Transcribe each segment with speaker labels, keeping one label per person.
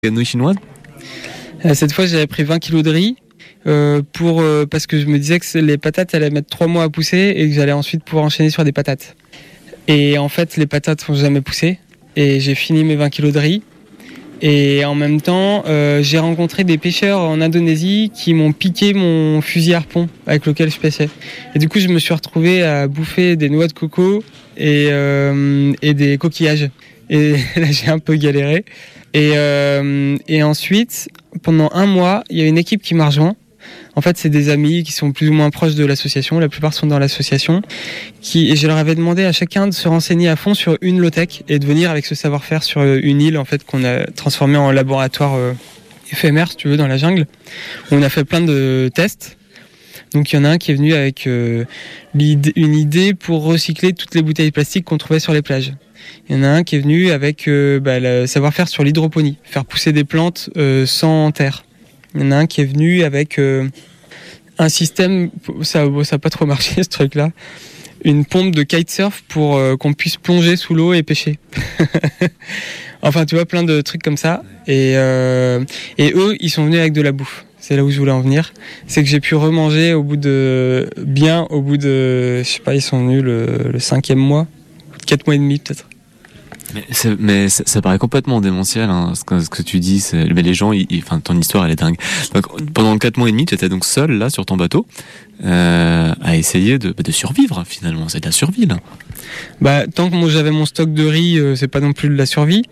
Speaker 1: nouilles chinoises?
Speaker 2: Cette fois, j'avais pris 20 kilos de riz parce que je me disais que les patates allaient mettre 3 mois à pousser et que j'allais ensuite pouvoir enchaîner sur des patates. Et en fait, les patates n'ont jamais poussé et j'ai fini mes 20 kilos de riz. Et en même temps, j'ai rencontré des pêcheurs en Indonésie qui m'ont piqué mon fusil harpon avec lequel je pêchais. Et du coup, je me suis retrouvé à bouffer des noix de coco et des coquillages. Et là, j'ai un peu galéré. Et ensuite, pendant 1 mois, il y a une équipe qui m'a rejoint. En fait, c'est des amis qui sont plus ou moins proches de l'association. La plupart sont dans l'association. Et je leur avais demandé à chacun de se renseigner à fond sur une low-tech et de venir avec ce savoir-faire sur une île en fait qu'on a transformée en laboratoire éphémère, si tu veux, dans la jungle. On a fait plein de tests. Donc il y en a un qui est venu avec une idée pour recycler toutes les bouteilles plastiques qu'on trouvait sur les plages. Il y en a un qui est venu avec le savoir-faire sur l'hydroponie, faire pousser des plantes sans terre. Il y en a un qui est venu avec un système, ça n'a pas trop marché ce truc-là, une pompe de kitesurf pour qu'on puisse plonger sous l'eau et pêcher. Enfin, tu vois, plein de trucs comme ça. Et eux, ils sont venus avec de la bouffe. C'est là où je voulais en venir. C'est que j'ai pu remanger au bout de, je sais pas, ils sont venus le 5e mois, 4 mois et demi peut-être.
Speaker 1: Mais ça paraît complètement démentiel, hein, ce que tu dis. Mais les gens, ton histoire, elle est dingue. Donc, pendant 4 mois et demi, tu étais donc seul là sur ton bateau à essayer de survivre. Finalement, c'est de la survie là.
Speaker 2: Bah, tant que j'avais mon stock de riz, c'est pas non plus de la survie.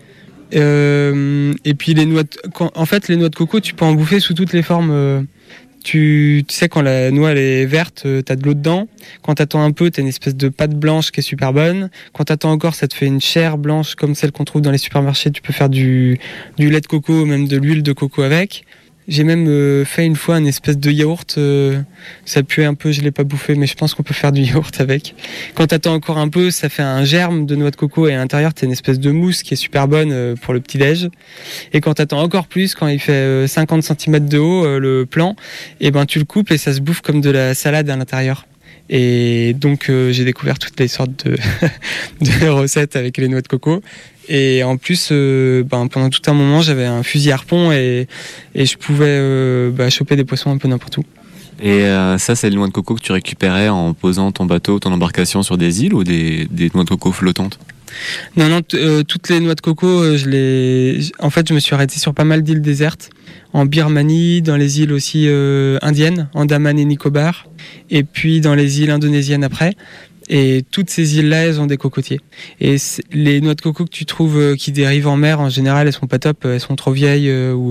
Speaker 2: Et puis les noix de coco, tu peux en bouffer sous toutes les formes. Tu sais, quand la noix elle est verte, t'as de l'eau dedans. Quand t'attends un peu, t'as une espèce de pâte blanche qui est super bonne. Quand t'attends encore, ça te fait une chair blanche comme celle qu'on trouve dans les supermarchés. Tu peux faire du lait de coco, même de l'huile de coco avec. J'ai même fait une fois une espèce de yaourt. Ça puait un peu, je l'ai pas bouffé, mais je pense qu'on peut faire du yaourt avec. Quand t'attends encore un peu, ça fait un germe de noix de coco et à l'intérieur, t'as une espèce de mousse qui est super bonne pour le petit-déj. Et quand t'attends encore plus, quand il fait 50 cm de haut, le plan, et ben tu le coupes et ça se bouffe comme de la salade à l'intérieur. Et donc j'ai découvert toutes les sortes de recettes avec les noix de coco. Et en plus, pendant tout un moment, j'avais un fusil harpon et je pouvais choper des poissons un peu n'importe où.
Speaker 1: Et ça, c'est les noix de coco que tu récupérais en posant ton bateau, ton embarcation sur des îles ou des noix de coco flottantes?
Speaker 2: Non, toutes les noix de coco, en fait, je me suis arrêté sur pas mal d'îles désertes. En Birmanie, dans les îles aussi indiennes, Andaman et Nicobar. Et puis dans les îles indonésiennes après. Et toutes ces îles-là, elles ont des cocotiers. Et les noix de coco que tu trouves qui dérivent en mer, en général, elles sont pas top, elles sont trop vieilles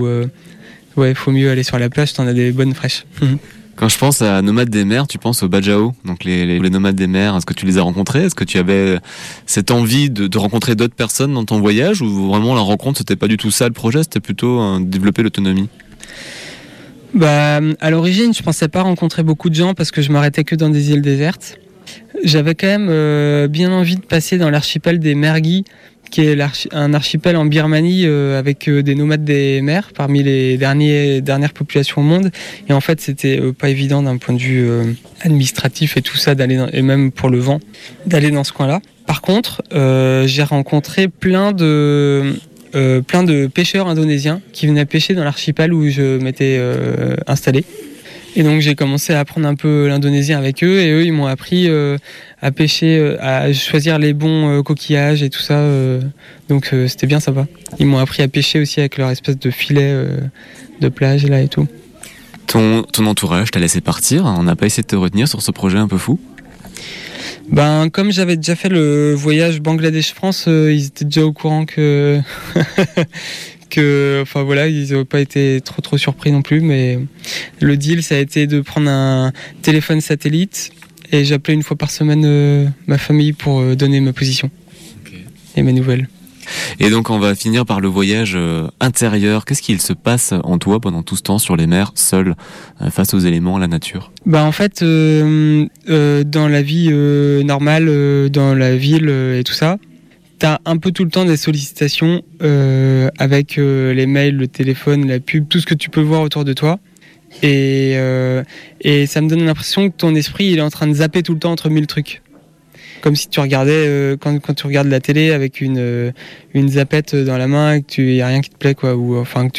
Speaker 2: faut mieux aller sur la plage, t'en as des bonnes fraîches.
Speaker 1: Quand je pense à nomades des mers, tu penses aux Bajau, donc les nomades des mers. Est-ce que tu les as rencontrés? Est-ce que tu avais cette envie de rencontrer d'autres personnes dans ton voyage, ou vraiment la rencontre, c'était pas du tout ça le projet, c'était plutôt développer l'autonomie?
Speaker 2: À l'origine, je pensais pas rencontrer beaucoup de gens parce que je m'arrêtais que dans des îles désertes. J'avais quand même bien envie de passer dans l'archipel des Mergui, qui est un archipel en Birmanie avec des nomades des mers parmi les dernières populations au monde. Et en fait, c'était pas évident d'un point de vue administratif et tout ça, et même pour le vent, d'aller dans ce coin-là. Par contre, j'ai rencontré plein de pêcheurs indonésiens qui venaient pêcher dans l'archipel où je m'étais installé. Et donc j'ai commencé à apprendre un peu l'indonésien avec eux, et eux ils m'ont appris à pêcher, à choisir les bons coquillages et tout ça. Donc c'était bien sympa. Ils m'ont appris à pêcher aussi avec leur espèce de filet de plage là et tout.
Speaker 1: Ton entourage t'a laissé partir? On n'a pas essayé de te retenir sur ce projet un peu fou?
Speaker 2: Comme j'avais déjà fait le voyage Bangladesh-France, ils étaient déjà au courant que ils n'ont pas été trop surpris non plus, mais le deal, ça a été de prendre un téléphone satellite et j'appelais une fois par semaine ma famille pour donner ma position et mes nouvelles.
Speaker 1: Et donc on va finir par le voyage intérieur. Qu'est-ce qu'il se passe en toi pendant tout ce temps sur les mers, seul, face aux éléments, à la nature? En fait, dans la vie normale, dans la ville et tout ça, t'as un peu tout le temps des sollicitations avec les mails, le téléphone, la pub, tout ce que tu peux voir autour de toi. Et ça me donne l'impression que ton esprit il est en train de zapper tout le temps entre 1000 trucs.
Speaker 2: comme si tu regardais quand tu regardes la télé avec une zapette dans la main et que tu y a rien qui te plaît quoi, ou enfin que